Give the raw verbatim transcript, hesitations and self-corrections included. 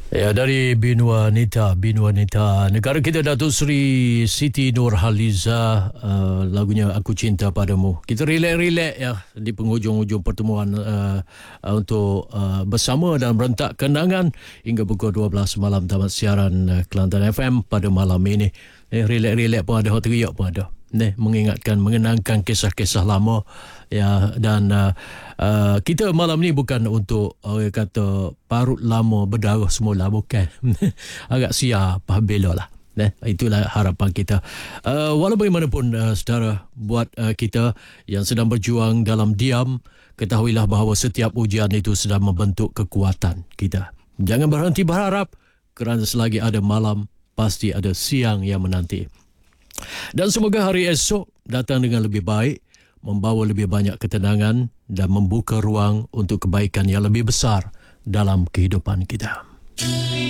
Ya, dari Binua Nita, Binua Nita, negara kita Datuk Seri Siti Nurhaliza, uh, lagunya Aku Cinta Padamu. Kita relax-relax ya di penghujung-hujung pertemuan uh, uh, untuk uh, bersama dan merentak kenangan hingga pukul dua belas malam tamat siaran uh, Kelantan F M pada malam ini. Eh, relax-relax pun ada, hot teriak pun ada. Nih, mengingatkan, mengenangkan kisah-kisah lama ya, dan uh, uh, kita malam ni bukan untuk orang kata parut lama berdarah semula, bukan. Agak siap bela lah. Nah, itulah harapan kita. Uh, walau bagaimanapun uh, saudara, buat uh, kita yang sedang berjuang dalam diam, ketahuilah bahawa setiap ujian itu sedang membentuk kekuatan kita. Jangan berhenti berharap, kerana selagi ada malam, pasti ada siang yang menanti. Dan semoga hari esok datang dengan lebih baik, membawa lebih banyak ketenangan dan membuka ruang untuk kebaikan yang lebih besar dalam kehidupan kita.